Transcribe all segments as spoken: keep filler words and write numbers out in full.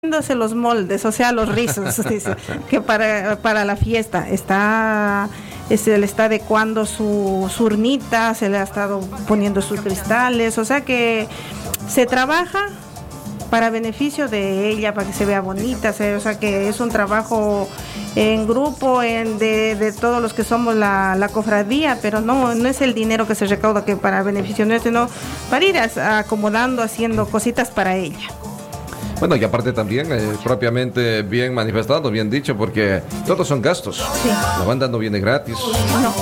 Haciéndose los moldes, o sea, los rizos, dice, que para, para la fiesta está, se le está adecuando su, su urnita, se le ha estado poniendo sus cristales, o sea que se trabaja para beneficio de ella, para que se vea bonita, o sea que es un trabajo en grupo, en de, de todos los que somos la, la cofradía, pero no, no es el dinero que se recauda que para beneficio nuestro, sino para ir a, acomodando, haciendo cositas para ella. Bueno, y aparte también, eh, propiamente bien manifestado, bien dicho, porque todos son gastos. Sí. La banda no viene gratis. No.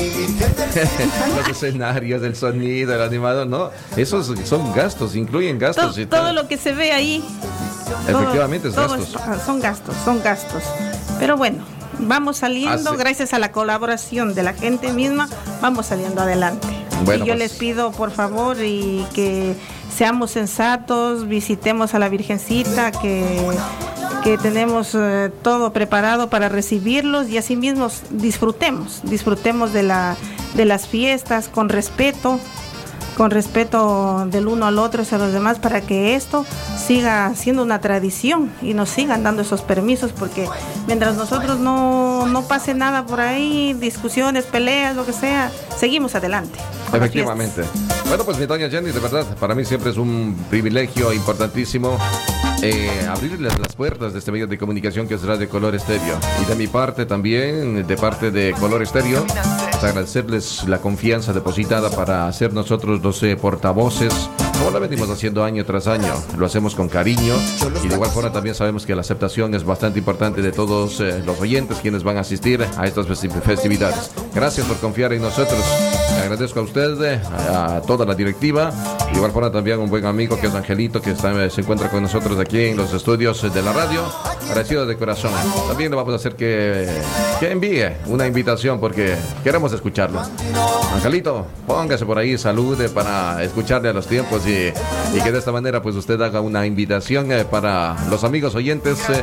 Los escenarios, el sonido, el animador, no. Esos son gastos, incluyen gastos. Todo, y todo lo que se ve ahí. Efectivamente, todo, es todo gastos. Es, son gastos, son gastos. Pero bueno, vamos saliendo, Así. Gracias a la colaboración de la gente misma, vamos saliendo adelante. Bueno, y yo pues. les pido, por favor, y que seamos sensatos, visitemos a la Virgencita, que, que tenemos eh, todo preparado para recibirlos y así mismos disfrutemos, disfrutemos de, la, de las fiestas con respeto, con respeto del uno al otro y a los demás, para que esto siga siendo una tradición y nos sigan dando esos permisos, porque mientras nosotros no, no pase nada por ahí, discusiones, peleas, lo que sea, seguimos adelante. Efectivamente. Bueno, pues mi doña Jenny, de verdad, para mí siempre es un privilegio importantísimo eh, abrirles las puertas de este medio de comunicación que es Radio Color Estéreo. Y de mi parte también, de parte de Color Estéreo, pues agradecerles la confianza depositada para hacer nosotros los eh, portavoces, como lo venimos haciendo año tras año. Lo hacemos con cariño y de igual forma también sabemos que la aceptación es bastante importante de todos eh, los oyentes quienes van a asistir a estas festividades. Gracias por confiar en nosotros. Le agradezco a usted, eh, a toda la directiva. De igual forma también un buen amigo que es Angelito, que está, se encuentra con nosotros aquí en los estudios de la radio. Agradecido de corazón. También le vamos a hacer que, que envíe una invitación porque queremos escucharlo. Angelito, póngase por ahí, salude para escucharle a los tiempos y, y que de esta manera pues usted haga una invitación eh, para los amigos oyentes eh,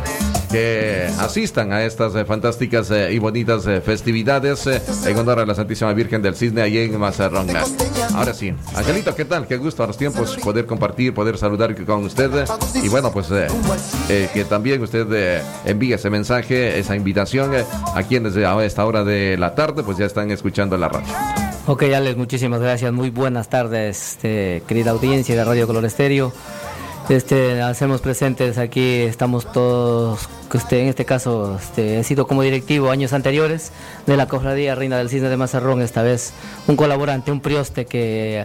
que asistan a estas eh, fantásticas eh, y bonitas eh, festividades eh, en honor a la Santísima Virgen del Cisne allí en Mazarrón. Ahora sí, Angelito, ¿qué tal? Qué gusto a los tiempos poder compartir, poder saludar con usted y bueno, pues eh, eh, que también usted eh, envíe ese mensaje, esa invitación eh, a quienes a esta hora de la tarde pues ya están escuchando la radio. Ok, Alex, muchísimas gracias. Muy buenas tardes, este, querida audiencia de Radio Color Estéreo. Este, hacemos presentes aquí, estamos todos, este, en este caso, este, he sido como directivo años anteriores de la Cofradía Reina del Cisne de Mazarrón, esta vez un colaborante, un prioste que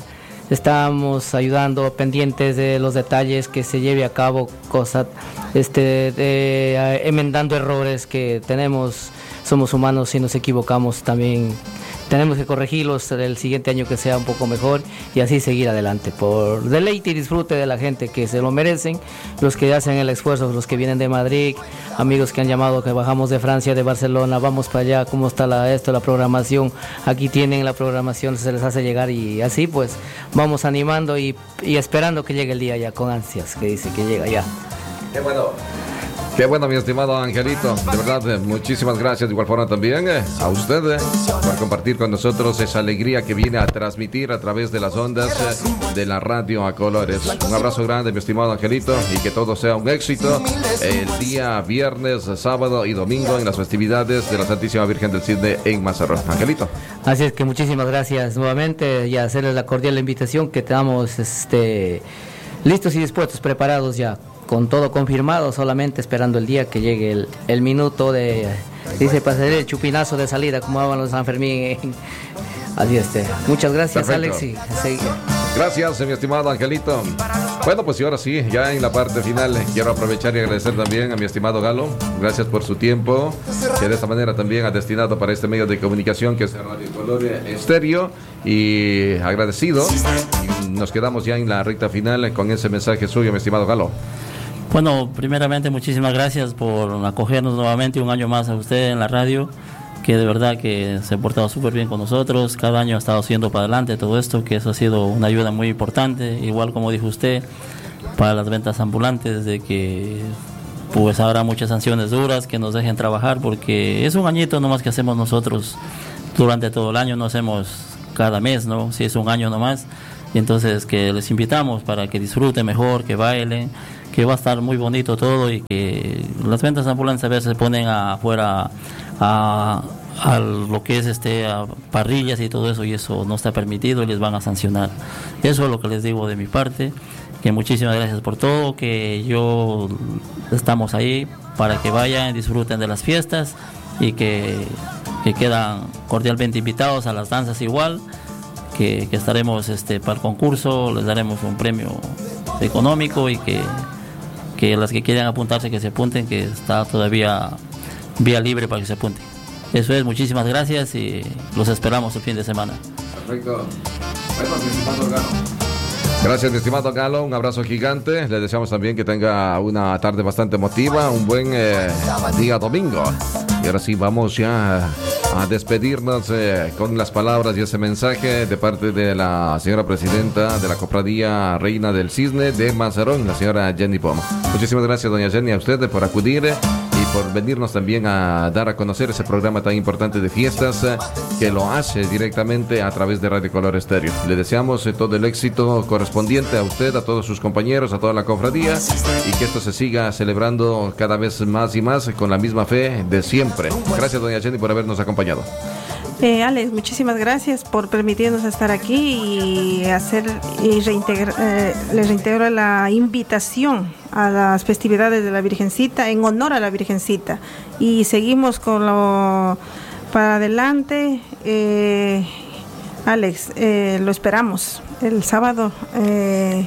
estamos ayudando, pendientes de los detalles, que se lleve a cabo cosas, este, de, eh, enmendando errores que tenemos, somos humanos y nos equivocamos también. Tenemos que corregirlos el siguiente año, que sea un poco mejor y así seguir adelante por deleite y disfrute de la gente que se lo merecen, los que hacen el esfuerzo, los que vienen de Madrid, amigos que han llamado, que bajamos de Francia, de Barcelona, vamos para allá, cómo está la, esto, la programación, aquí tienen la programación, se les hace llegar y así pues vamos animando y, y esperando que llegue el día ya con ansias, que dice que llega ya. Qué bueno. Qué bueno, mi estimado Angelito, de verdad, eh, muchísimas gracias de igual forma también eh, a usted eh, por compartir con nosotros esa alegría que viene a transmitir a través de las ondas eh, de la radio a colores. Un abrazo grande, mi estimado Angelito, y que todo sea un éxito el día viernes, sábado y domingo en las festividades de la Santísima Virgen del Cisne en Mazarrón. Angelito. Así es que muchísimas gracias nuevamente y hacerles la cordial invitación que estamos este, listos y dispuestos, preparados ya, con todo confirmado, solamente esperando el día que llegue el, el minuto de, dice, pasar el chupinazo de salida, como hablan los San Fermín. Así este. Muchas gracias, perfecto. Alex. Y, sí. Gracias, mi estimado Angelito. Bueno, pues y ahora sí, ya en la parte final, quiero aprovechar y agradecer también a mi estimado Galo. Gracias por su tiempo, que de esta manera también ha destinado para este medio de comunicación que es Radio Color Estéreo. Y agradecido. Y nos quedamos ya en la recta final con ese mensaje suyo, mi estimado Galo. Bueno, primeramente muchísimas gracias por acogernos nuevamente un año más a usted en la radio, que de verdad que se ha portado súper bien con nosotros, cada año ha estado haciendo para adelante todo esto, que eso ha sido una ayuda muy importante, igual como dijo usted, para las ventas ambulantes, de que pues habrá muchas sanciones duras, que nos dejen trabajar, porque es un añito nomás que hacemos nosotros durante todo el año, no hacemos cada mes, ¿no? Si es un año nomás. Y entonces que les invitamos para que disfruten mejor, que bailen, que va a estar muy bonito todo y que las ventas ambulantes a veces se ponen afuera a, a lo que es este a parrillas y todo eso, y eso no está permitido y les van a sancionar. Eso es lo que les digo de mi parte, que muchísimas gracias por todo, que yo estamos ahí para que vayan, disfruten de las fiestas y que, que quedan cordialmente invitados a las danzas igual, que, que estaremos este para el concurso, les daremos un premio económico y que, que las que quieran apuntarse que se apunten, que está todavía vía libre para que se apunten. Eso es, muchísimas gracias y los esperamos el fin de semana. Perfecto. Bueno, mi estimado Galo. Gracias, mi estimado Galo, un abrazo gigante. Le deseamos también que tenga una tarde bastante emotiva, un buen eh, día domingo. Y ahora sí, vamos ya a despedirnos eh, con las palabras y ese mensaje de parte de la señora presidenta de la Cofradía Reina del Cisne de Mazarrón, la señora Jenny Pomo. Muchísimas gracias, doña Jenny, a usted por acudir y por venirnos también a dar a conocer ese programa tan importante de fiestas eh, que lo hace directamente a través de Radio Color Estéreo. Le deseamos eh, todo el éxito correspondiente a usted, a todos sus compañeros, a toda la cofradía, y que esto se siga celebrando cada vez más y más con la misma fe de siempre. Gracias, doña Jenny, por habernos acompañado. Eh, Alex, muchísimas gracias por permitirnos estar aquí y hacer y reintegrar, eh, les reintegro la invitación a las festividades de la Virgencita en honor a la Virgencita, y seguimos con lo para adelante. eh, Alex, eh, lo esperamos el sábado eh,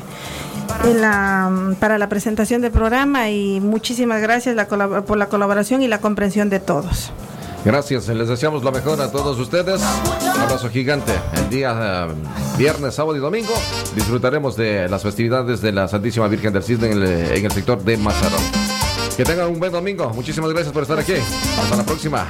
en la, para la presentación del programa, y muchísimas gracias la, por la colaboración y la comprensión de todos. Gracias, les deseamos lo mejor a todos ustedes. Un abrazo gigante. El día uh, viernes, sábado y domingo disfrutaremos de las festividades de la Santísima Virgen del Cisne en el, en el sector de Mazarrón. Que tengan un buen domingo. Muchísimas gracias por estar aquí. Hasta la próxima.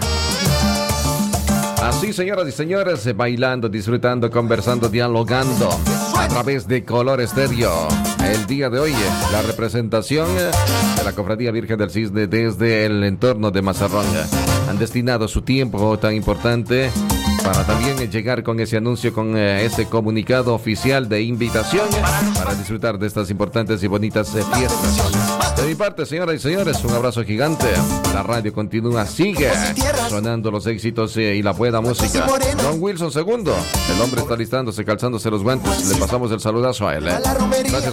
Así, señoras y señores, bailando, disfrutando, conversando, dialogando a través de Color Estéreo. El día de hoy, la representación de la Cofradía Virgen del Cisne desde el entorno de Mazarrón han destinado su tiempo tan importante para también llegar con ese anuncio, con eh, ese comunicado oficial de invitación para disfrutar de estas importantes y bonitas eh, fiestas. De mi parte, señoras y señores, un abrazo gigante. La radio continúa, sigue sonando los éxitos eh, y la buena música. Don Wilson segundo, el hombre está listándose, calzándose los guantes. Le pasamos el saludazo a él. Eh. Gracias.